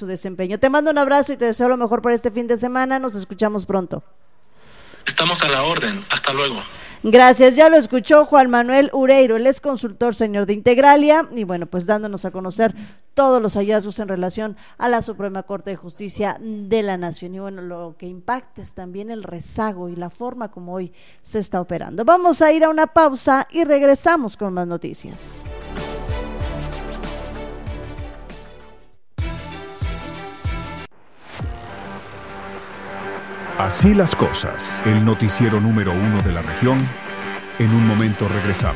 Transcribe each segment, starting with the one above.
su desempeño. Te mando un abrazo y te deseo lo mejor para este fin de semana. Nos escuchamos pronto. Estamos a la orden. Hasta luego. Gracias, ya lo escuchó Juan Manuel Ureiro, él es consultor senior de Integralia y bueno, pues dándonos a conocer todos los hallazgos en relación a la Suprema Corte de Justicia de la Nación y bueno, lo que impacta es también el rezago y la forma como hoy se está operando. Vamos a ir a una pausa y regresamos con más noticias. Así las cosas, el noticiero número 1 de la región. En un momento regresamos.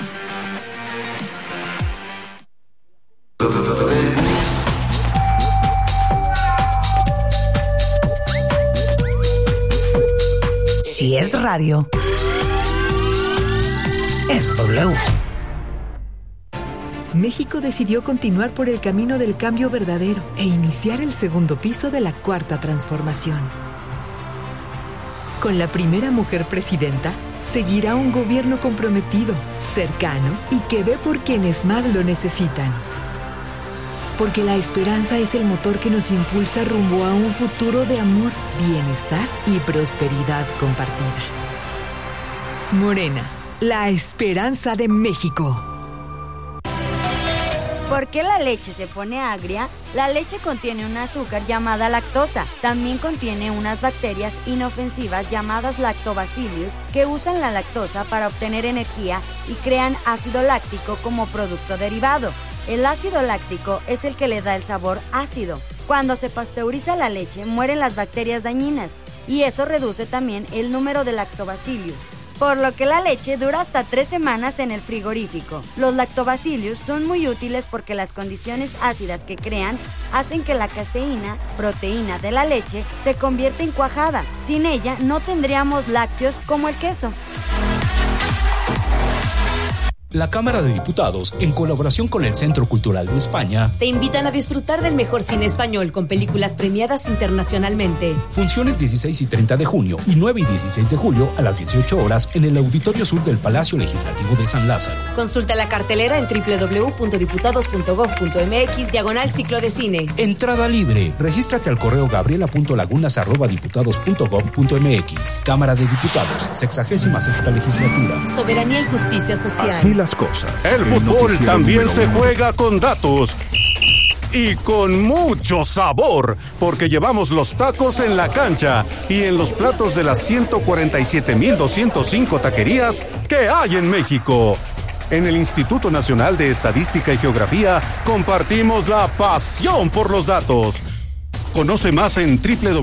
Si es radio, es W. México decidió continuar por el camino del cambio verdadero e iniciar el segundo piso de la Cuarta Transformación. Con la primera mujer presidenta, seguirá un gobierno comprometido, cercano y que ve por quienes más lo necesitan. Porque la esperanza es el motor que nos impulsa rumbo a un futuro de amor, bienestar y prosperidad compartida. Morena, la esperanza de México. ¿Por qué la leche se pone agria? La leche contiene un azúcar llamada lactosa. También contiene unas bacterias inofensivas llamadas lactobacillus que usan la lactosa para obtener energía y crean ácido láctico como producto derivado. El ácido láctico es el que le da el sabor ácido. Cuando se pasteuriza la leche, mueren las bacterias dañinas y eso reduce también el número de lactobacillus, por lo que la leche dura hasta 3 semanas en el frigorífico. Los lactobacillus son muy útiles porque las condiciones ácidas que crean hacen que la caseína, proteína de la leche, se convierta en cuajada. Sin ella no tendríamos lácteos como el queso. La Cámara de Diputados, en colaboración con el Centro Cultural de España, te invitan a disfrutar del mejor cine español con películas premiadas internacionalmente. Funciones 16 y 30 de junio y 9 y 16 de julio a las 18 horas en el Auditorio Sur del Palacio Legislativo de San Lázaro. Consulta la cartelera en www.diputados.gov.mx/ciclo de cine. Entrada libre. Regístrate al correo gabriela.lagunas@diputados.gov.mx. Cámara de Diputados, 66ª legislatura. Soberanía y justicia social. Así las cosas. El fútbol también se juega con datos y con mucho sabor, porque llevamos los tacos en la cancha y en los platos de las 147,205 taquerías que hay en México. En el Instituto Nacional de Estadística y Geografía compartimos la pasión por los datos. Conoce más en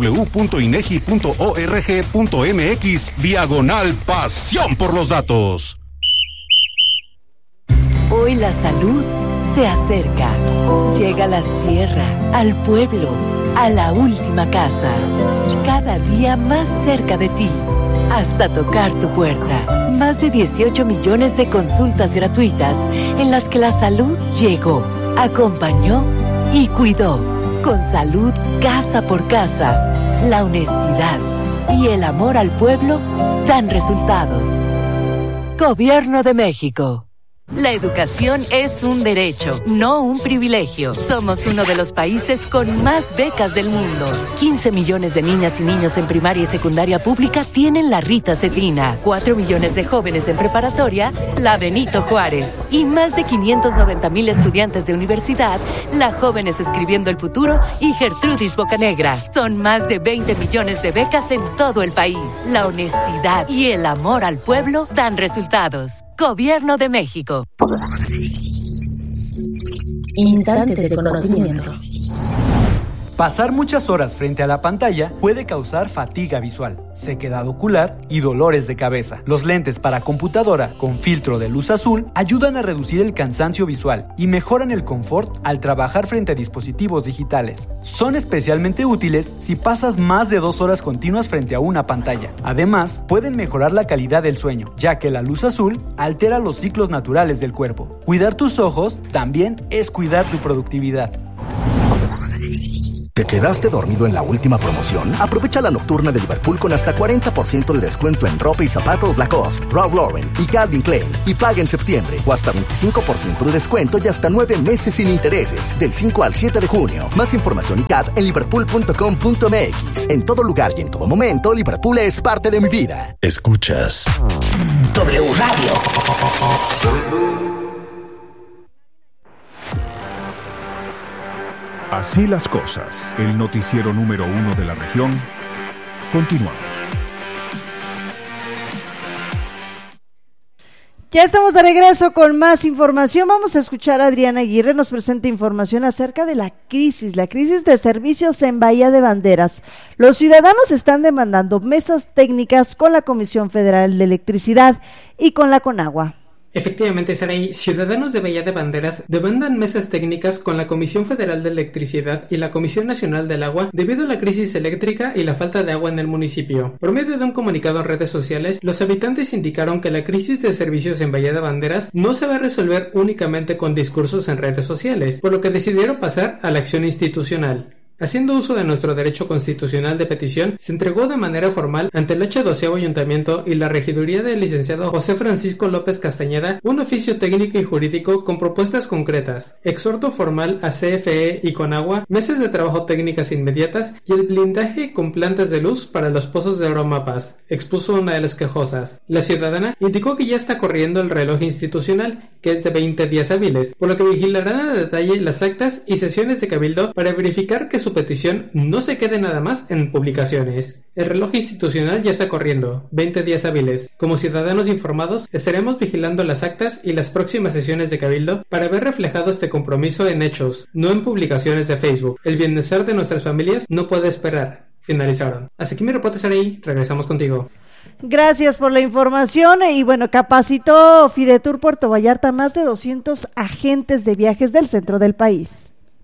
www.inegi.org.mx/pasión por los datos. Hoy la salud se acerca. Llega a la sierra, al pueblo, a la última casa. Cada día más cerca de ti, hasta tocar tu puerta. Más de 18 millones de consultas gratuitas en las que la salud llegó, acompañó y cuidó. Con salud casa por casa, la honestidad y el amor al pueblo dan resultados. Gobierno de México. La educación es un derecho, no un privilegio. Somos uno de los países con más becas del mundo. 15 millones de niñas y niños en primaria y secundaria pública tienen la Rita Cedrina. 4 millones de jóvenes en preparatoria, la Benito Juárez. Y más de 590,000 estudiantes de universidad, la Jóvenes Escribiendo el Futuro y Gertrudis Bocanegra. Son más de 20 millones de becas en todo el país. La honestidad y el amor al pueblo dan resultados. Gobierno de México. Instantes de conocimiento. Pasar muchas horas frente a la pantalla puede causar fatiga visual, sequedad ocular y dolores de cabeza. Los lentes para computadora con filtro de luz azul ayudan a reducir el cansancio visual y mejoran el confort al trabajar frente a dispositivos digitales. Son especialmente útiles si pasas más de 2 horas continuas frente a una pantalla. Además, pueden mejorar la calidad del sueño, ya que la luz azul altera los ciclos naturales del cuerpo. Cuidar tus ojos también es cuidar tu productividad. ¿Te quedaste dormido en la última promoción? Aprovecha la nocturna de Liverpool con hasta 40% de descuento en ropa y zapatos Lacoste, Ralph Lauren y Calvin Klein. Y paga en septiembre o hasta 25% de descuento y hasta 9 meses sin intereses. Del 5 al 7 de junio. Más información y CAT en liverpool.com.mx. En todo lugar y en todo momento, Liverpool es parte de mi vida. Escuchas W Radio. Así las cosas, el noticiero número 1 de la región. Continuamos. Ya estamos de regreso con más información. Vamos a escuchar a Adriana Aguirre, nos presenta información acerca de la crisis de servicios en Bahía de Banderas. Los ciudadanos están demandando mesas técnicas con la Comisión Federal de Electricidad y con la Conagua. Efectivamente, Saraí, ciudadanos de Bahía de Banderas demandan mesas técnicas con la Comisión Federal de Electricidad y la Comisión Nacional del Agua debido a la crisis eléctrica y la falta de agua en el municipio. Por medio de un comunicado en redes sociales, los habitantes indicaron que la crisis de servicios en Bahía de Banderas no se va a resolver únicamente con discursos en redes sociales, por lo que decidieron pasar a la acción institucional. Haciendo uso de nuestro derecho constitucional de petición, se entregó de manera formal ante el H12º Ayuntamiento y la regiduría del licenciado José Francisco López Castañeda un oficio técnico y jurídico con propuestas concretas, exhorto formal a CFE y Conagua, mesas de trabajo técnicas inmediatas y el blindaje con plantas de luz para los pozos de Euromapas, expuso una de las quejosas. La ciudadana indicó que ya está corriendo el reloj institucional, que es de 20 días hábiles, por lo que vigilarán a detalle las actas y sesiones de cabildo para verificar que su petición no se quede nada más en publicaciones. El reloj institucional ya está corriendo, 20 días hábiles. Como ciudadanos informados, estaremos vigilando las actas y las próximas sesiones de cabildo para ver reflejado este compromiso en hechos, no en publicaciones de Facebook. El bienestar de nuestras familias no puede esperar. Finalizaron. Así que mi reporte será ahí. Regresamos contigo. Gracias por la información. Y bueno, capacitó Fidetur Puerto Vallarta más de 200 agentes de viajes del centro del país.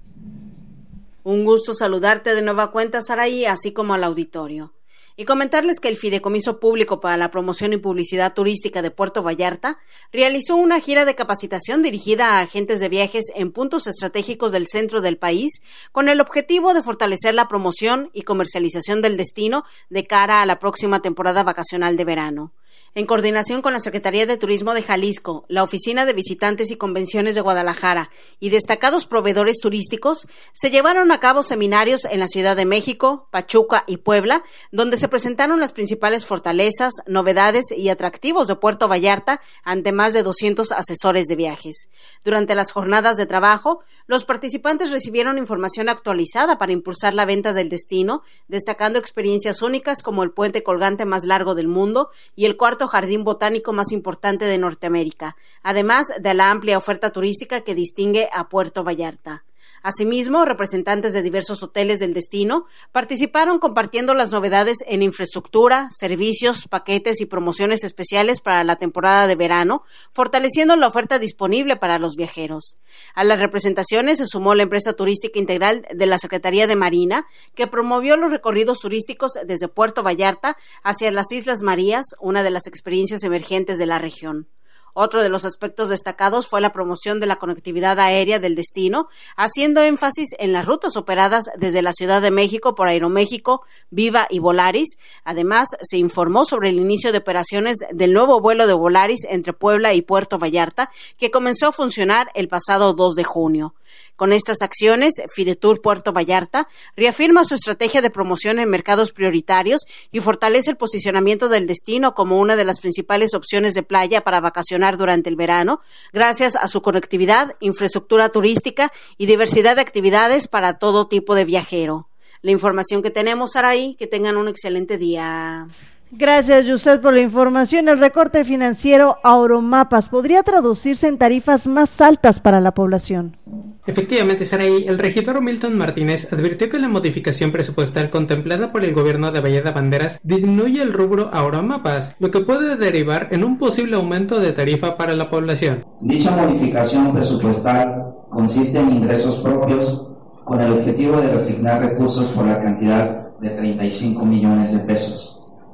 Un gusto saludarte de nueva cuenta, Saraí, así como al auditorio. Y comentarles que el Fideicomiso Público para la Promoción y Publicidad Turística de Puerto Vallarta realizó una gira de capacitación dirigida a agentes de viajes en puntos estratégicos del centro del país con el objetivo de fortalecer la promoción y comercialización del destino de cara a la próxima temporada vacacional de verano. En coordinación con la Secretaría de Turismo de Jalisco, la Oficina de Visitantes y Convenciones de Guadalajara y destacados proveedores turísticos, se llevaron a cabo seminarios en la Ciudad de México, Pachuca y Puebla, donde se presentaron las principales fortalezas, novedades y atractivos de Puerto Vallarta ante más de 200 asesores de viajes. Durante las jornadas de trabajo, los participantes recibieron información actualizada para impulsar la venta del destino, destacando experiencias únicas como el puente colgante más largo del mundo y el cuarto jardín botánico más importante de Norteamérica, además de la amplia oferta turística que distingue a Puerto Vallarta. Asimismo, representantes de diversos hoteles del destino participaron compartiendo las novedades en infraestructura, servicios, paquetes y promociones especiales para la temporada de verano, fortaleciendo la oferta disponible para los viajeros. A las representaciones se sumó la empresa turística integral de la Secretaría de Marina, que promovió los recorridos turísticos desde Puerto Vallarta hacia las Islas Marías, una de las experiencias emergentes de la región. Otro de los aspectos destacados fue la promoción de la conectividad aérea del destino, haciendo énfasis en las rutas operadas desde la Ciudad de México por Aeroméxico, Viva y Volaris. Además, se informó sobre el inicio de operaciones del nuevo vuelo de Volaris entre Puebla y Puerto Vallarta, que comenzó a funcionar el pasado 2 de junio. Con estas acciones, Fidetur Puerto Vallarta reafirma su estrategia de promoción en mercados prioritarios y fortalece el posicionamiento del destino como una de las principales opciones de playa para vacacionar durante el verano, gracias a su conectividad, infraestructura turística y diversidad de actividades para todo tipo de viajero. La información que tenemos, Saraí, que tengan un excelente día. Gracias, Yusef, por la información. El recorte financiero a Euromapas podría traducirse en tarifas más altas para la población. Efectivamente, Saraí, el regidor Milton Martínez advirtió que la modificación presupuestal contemplada por el gobierno de Bahía de Banderas disminuye el rubro a Euromapas, lo que puede derivar en un posible aumento de tarifa para la población. Dicha modificación presupuestal consiste en ingresos propios con el objetivo de reasignar recursos por la cantidad de 35 millones de pesos.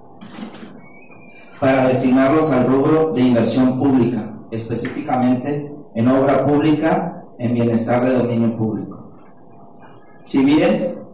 Para destinarlos al rubro de inversión pública, específicamente en obra pública en bienestar de dominio público. Si bien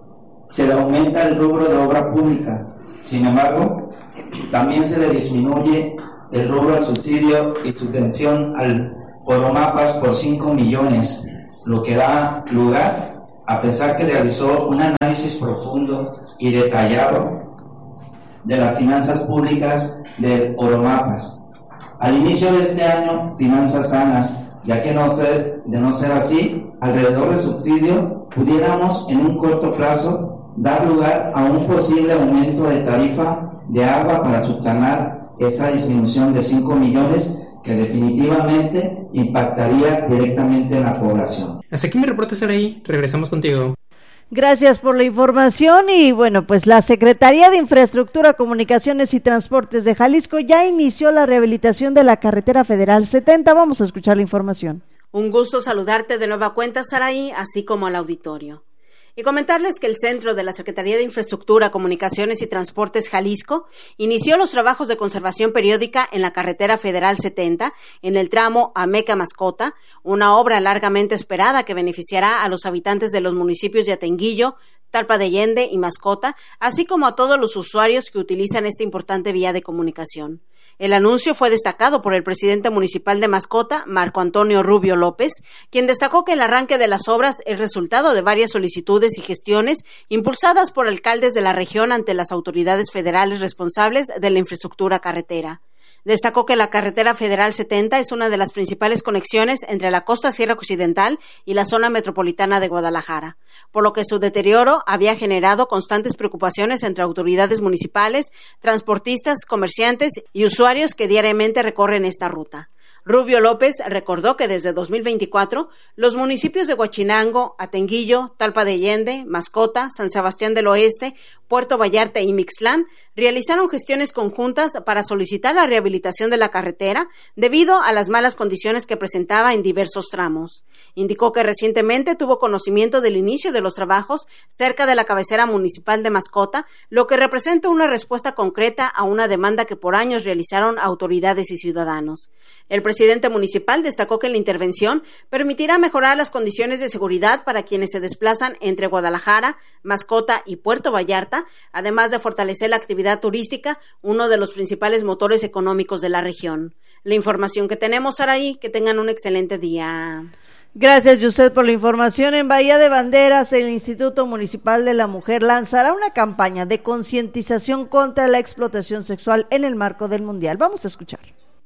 se le aumenta el rubro de obra pública. Sin embargo, también se le disminuye el rubro al subsidio y subvención al Oromapas por 5 millones, lo que da lugar a pensar que realizó un análisis profundo y detallado de las finanzas públicas del Oromapas. Al inicio de este año, finanzas sanas, ya que de no ser así, alrededor del subsidio, pudiéramos en un corto plazo dar lugar a un posible aumento de tarifa de agua para subsanar esa disminución de 5 millones que definitivamente impactaría directamente en la población. Hasta aquí mi reporte, Saraí. Regresamos contigo. Gracias por la información y bueno, pues la Secretaría de Infraestructura, Comunicaciones y Transportes de Jalisco ya inició la rehabilitación de la carretera federal 70. Vamos a escuchar la información. Un gusto saludarte de nueva cuenta, Saraí, así como al auditorio. Y comentarles que el Centro de la Secretaría de Infraestructura, Comunicaciones y Transportes Jalisco inició los trabajos de conservación periódica en la carretera federal 70 en el tramo Ameca-Mascota, una obra largamente esperada que beneficiará a los habitantes de los municipios de Atenguillo, Talpa de Allende y Mascota, así como a todos los usuarios que utilizan esta importante vía de comunicación. El anuncio fue destacado por el presidente municipal de Mascota, Marco Antonio Rubio López, quien destacó que el arranque de las obras es resultado de varias solicitudes y gestiones impulsadas por alcaldes de la región ante las autoridades federales responsables de la infraestructura carretera. Destacó que la carretera federal 70 es una de las principales conexiones entre la costa sierra occidental y la zona metropolitana de Guadalajara, por lo que su deterioro había generado constantes preocupaciones entre autoridades municipales, transportistas, comerciantes y usuarios que diariamente recorren esta ruta. Rubio López recordó que desde 2024 los municipios de Huachinango, Atenguillo, Talpa de Allende, Mascota, San Sebastián del Oeste, Puerto Vallarta y Mixtlán realizaron gestiones conjuntas para solicitar la rehabilitación de la carretera debido a las malas condiciones que presentaba en diversos tramos. Indicó que recientemente tuvo conocimiento del inicio de los trabajos cerca de la cabecera municipal de Mascota, lo que representa una respuesta concreta a una demanda que por años realizaron autoridades y ciudadanos. El presidente municipal destacó que la intervención permitirá mejorar las condiciones de seguridad para quienes se desplazan entre Guadalajara, Mascota y Puerto Vallarta, además de fortalecer la actividad turística, uno de los principales motores económicos de la región. La información que tenemos, Saraí, que tengan un excelente día. Gracias, Yuset, por la información. En Bahía de Banderas, el Instituto Municipal de la Mujer lanzará una campaña de concientización contra la explotación sexual en el marco del Mundial. Vamos a escuchar.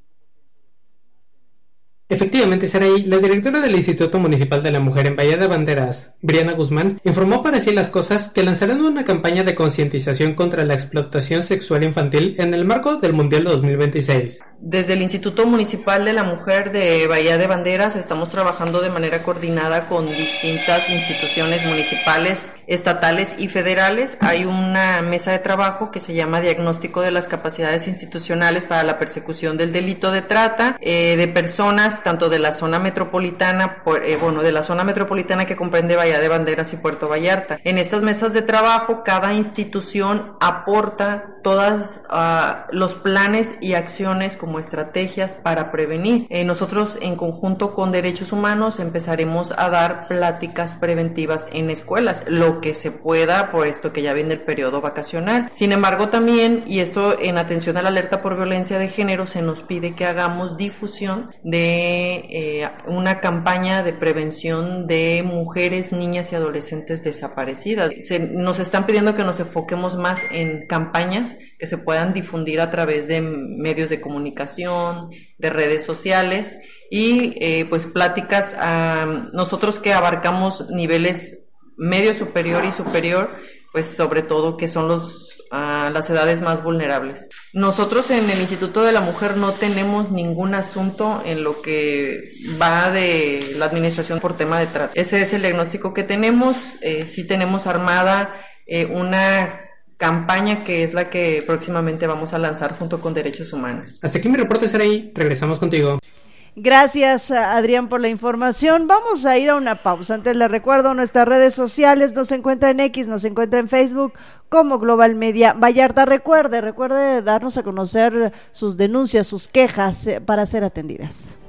Efectivamente, Saraí, la directora del Instituto Municipal de la Mujer en Bahía de Banderas, Briana Guzmán, informó para Así las Cosas que lanzarán una campaña de concientización contra la explotación sexual infantil en el marco del Mundial 2026. Desde el Instituto Municipal de la Mujer de Bahía de Banderas estamos trabajando de manera coordinada con distintas instituciones municipales, estatales y federales. Hay una mesa de trabajo que se llama Diagnóstico de las Capacidades Institucionales para la Persecución del Delito de Trata de Personas, tanto de la zona metropolitana, de la zona metropolitana que comprende Bahía de Banderas y Puerto Vallarta. En estas mesas de trabajo, cada institución aporta todos los planes y acciones como estrategias para prevenir. Nosotros, en conjunto con Derechos Humanos, empezaremos a dar pláticas preventivas en escuelas, lo que se pueda, por esto que ya viene el periodo vacacional. Sin embargo, también, y esto en atención a la alerta por violencia de género, se nos pide que hagamos difusión de una campaña de prevención de mujeres, niñas y adolescentes desaparecidas. Nos están pidiendo que nos enfoquemos más en campañas que se puedan difundir a través de medios de comunicación, de redes sociales y pues pláticas. Nosotros que abarcamos niveles medio superior y superior, pues sobre todo que son las edades más vulnerables. Nosotros en el Instituto de la Mujer no tenemos ningún asunto en lo que va de la administración por tema de trata. Ese es el diagnóstico que tenemos. Sí tenemos armada una campaña que es la que próximamente vamos a lanzar junto con Derechos Humanos. Hasta aquí mi reporte, Saraí. Regresamos contigo. Gracias, Adrián, por la información. Vamos a ir a una pausa. Antes les recuerdo nuestras redes sociales. Nos encuentra en X, nos encuentra en Facebook como Global Media Vallarta. Recuerde darnos a conocer sus denuncias, sus quejas para ser atendidas.